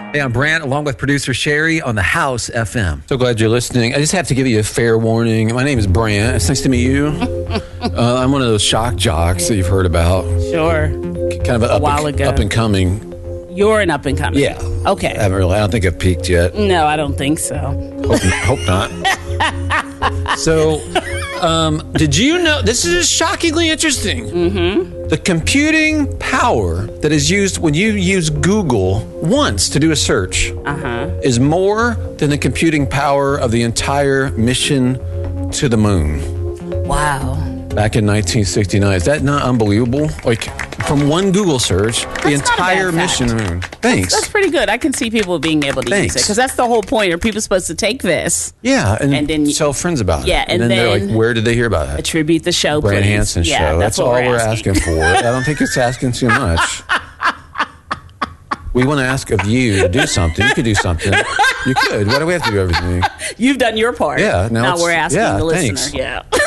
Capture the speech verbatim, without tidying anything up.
Hey, I'm Brant, along with producer Sherry on the House F M. So glad you're listening. I just have to give you a fair warning. My name is Brant. It's nice to meet you. uh, I'm one of those shock jocks that you've heard about. Sure. Kind of a, A up, while and, ago. up and coming. You're an up and coming. Yeah. Okay. I haven't really. I don't think I've peaked yet. No, I don't think so. Hope, hope not. So, um, did you know? This is shockingly interesting. Mm-hmm. The computing power that is used when you use Google once to do a search Uh-huh. is more than the computing power of the entire mission to the moon Wow. back in nineteen sixty-nine. Is that not unbelievable? Like, from one Google search, the That's not a entire bad mission to fact. the moon. Thanks. That's pretty good. I can see people being able to Thanks. use it because that's the whole point. Are people supposed to take this, yeah, and, and then- tell friends about it. Yeah, and then, they're then like, where did they hear about it? attribute the show, Brant please? Hansen Yeah, show. That's, That's, what all we're we're asking. asking for. I don't think it's asking too much. We want to ask of you to do something. You could do something. You could. Why do we have to do everything? You've done your part. Yeah. Now, Now it's- we're asking yeah, the listener. thanks. Yeah.